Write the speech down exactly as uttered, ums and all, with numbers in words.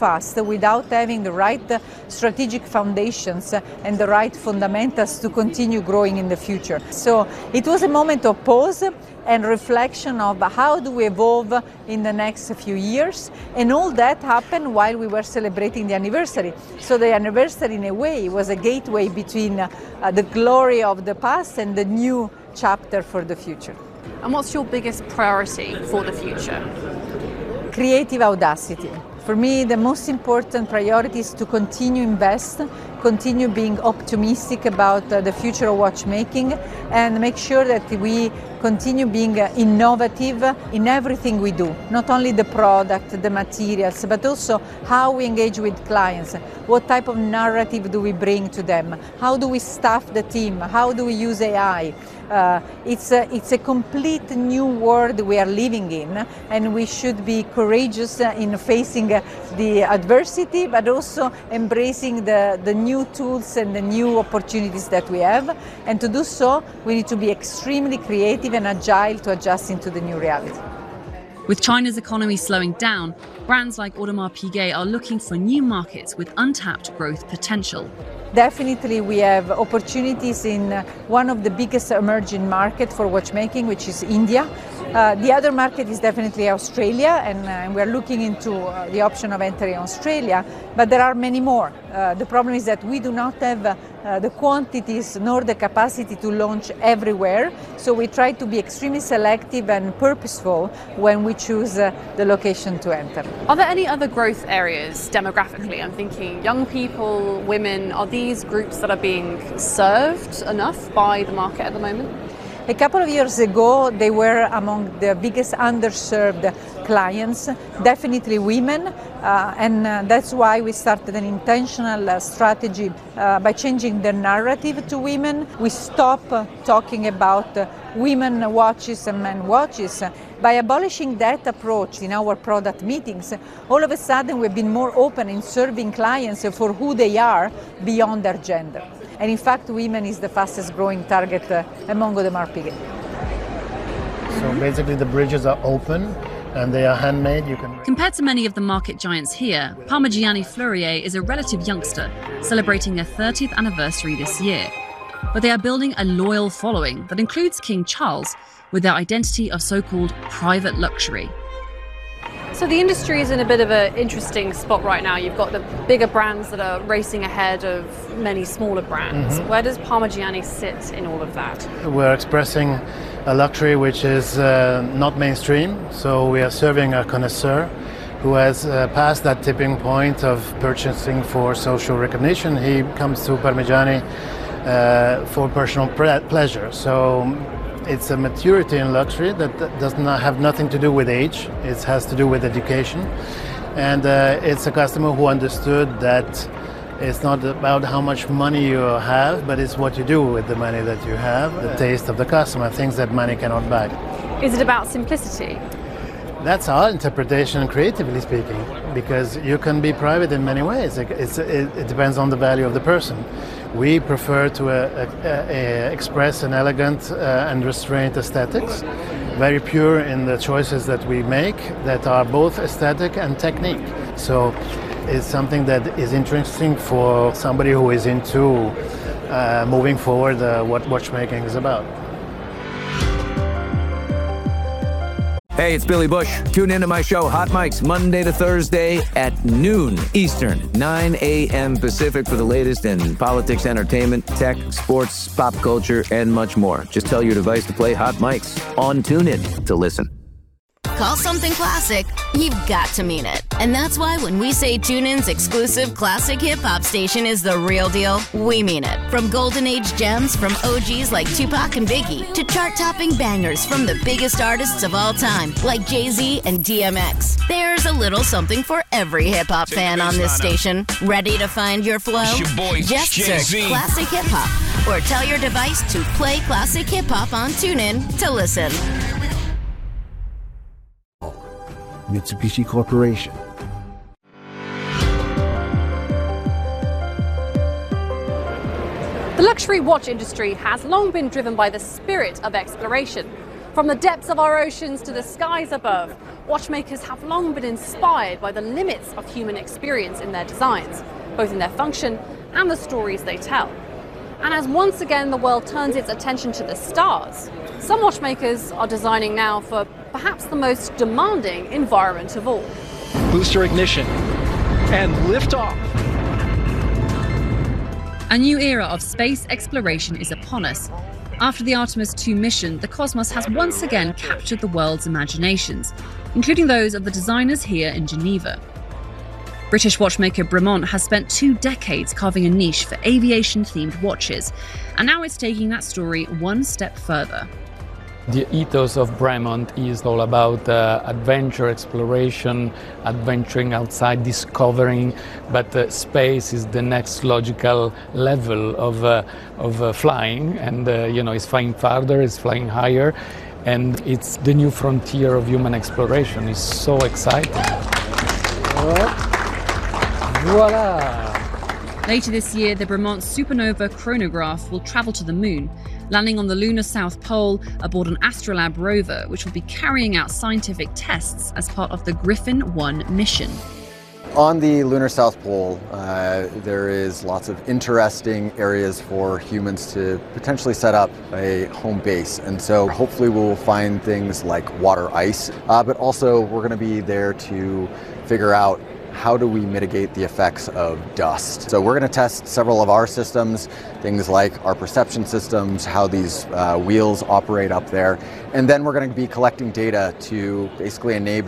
fast without having the right strategic foundations and the right fundamentals to continue growing in the future. So it was a moment of pause and reflection of how do we evolve in the next few years, and all that happened while we were celebrating the anniversary. So the anniversary, in a way, was a gateway between uh, the glory of the past and the new chapter for the future. And what's your biggest priority for the future? Creative audacity. For me, the most important priority is to continue invest, continue being optimistic about uh, the future of watchmaking, and make sure that we continue being uh, innovative in everything we do. Not only the product, the materials, but also how we engage with clients. What type of narrative do we bring to them? How do we staff the team? How do we use A I? Uh, it's, a, it's a complete new world we are living in, and we should be courageous in facing the adversity, but also embracing the, the new tools and the new opportunities that we have. And to do so, we need to be extremely creative and agile to adjust into the new reality. With China's economy slowing down, brands like Audemars Piguet are looking for new markets with untapped growth potential. Definitely we have opportunities in uh, one of the biggest emerging markets for watchmaking, which is India. Uh, the other market is definitely Australia, and uh, we're looking into uh, the option of entering Australia, but there are many more. Uh, the problem is that we do not have uh, the quantities nor the capacity to launch everywhere, so we try to be extremely selective and purposeful when we choose uh, the location to enter. Are there any other growth areas demographically? I'm thinking young people, women. Are these groups that are being served enough by the market at the moment? A couple of years ago, they were among the biggest underserved clients, definitely women, uh, and uh, that's why we started an intentional uh, strategy uh, by changing the narrative to women. We stopped uh, talking about uh, women watches and men watches. By abolishing that approach in our product meetings, all of a sudden we've been more open in serving clients for who they are beyond their gender. And in fact, women is the fastest growing target uh, among Audemars Piguet. So basically the bridges are open and they are handmade. You can. Compared to many of the market giants here, Parmigiani Fleurier is a relative youngster, celebrating their thirtieth anniversary this year. But they are building a loyal following that includes King Charles, with their identity of so-called private luxury. So the industry is in a bit of an interesting spot right now. You've got the bigger brands that are racing ahead of many smaller brands. Mm-hmm. Where does Parmigiani sit in all of that? We're expressing a luxury which is uh, not mainstream, so we are serving a connoisseur who has uh, passed that tipping point of purchasing for social recognition. He comes to Parmigiani uh, for personal pre- pleasure. So it's a maturity in luxury that does not have nothing to do with age. It has to do with education. And uh, it's a customer who understood that it's not about how much money you have, but it's what you do with the money that you have, the taste of the customer, things that money cannot buy. Is it about simplicity? That's our interpretation, creatively speaking, because you can be private in many ways. It's, it, it depends on the value of the person. We prefer to uh, uh, uh, express an elegant uh, and restrained aesthetics, very pure in the choices that we make that are both aesthetic and technique. So it's something that is interesting for somebody who is into uh, moving forward uh, what watchmaking is about. Hey, it's Billy Bush. Tune into my show, Hot Mics, Monday to Thursday at noon Eastern, nine a.m. Pacific for the latest in politics, entertainment, tech, sports, pop culture, and much more. Just tell your device to play Hot Mics on TuneIn to listen. Call something classic, you've got to mean it. And that's why when we say TuneIn's exclusive classic hip-hop station is the real deal, we mean it. From golden age gems from O Gs like Tupac and Biggie to chart-topping bangers from the biggest artists of all time like Jay-Z and D M X. There's a little something for every hip-hop fan on this station. Ready to find your flow? Your boy, Just Jay-Z. search Classic Hip-Hop or tell your device to play Classic Hip-Hop on TuneIn to listen. Mitsubishi Corporation. The luxury watch industry has long been driven by the spirit of exploration. From the depths of our oceans to the skies above, watchmakers have long been inspired by the limits of human experience in their designs, both in their function and the stories they tell. And as once again the world turns its attention to the stars, some watchmakers are designing now for perhaps the most demanding environment of all. Booster ignition and liftoff. A new era of space exploration is upon us. After the Artemis two mission, the cosmos has once again captured the world's imaginations, including those of the designers here in Geneva. British watchmaker Bremont has spent two decades carving a niche for aviation-themed watches, and now it's taking that story one step further. The ethos of Bremont is all about uh, adventure, exploration, adventuring outside, discovering, but uh, space is the next logical level of, uh, of uh, flying, and uh, you know, it's flying farther, it's flying higher, and it's the new frontier of human exploration. It's so exciting. Voila! Later this year, the Bremont Supernova chronograph will travel to the moon, landing on the lunar South Pole aboard an Astrolab rover, which will be carrying out scientific tests as part of the Griffin one mission. On the lunar South Pole, uh, there is lots of interesting areas for humans to potentially set up a home base. And so hopefully we'll find things like water ice, uh, but also we're going to be there to figure out how do we mitigate the effects of dust. So we're going to test several of our systems, things like our perception systems, how these uh, wheels operate up there, and then we're going to be collecting data to basically enable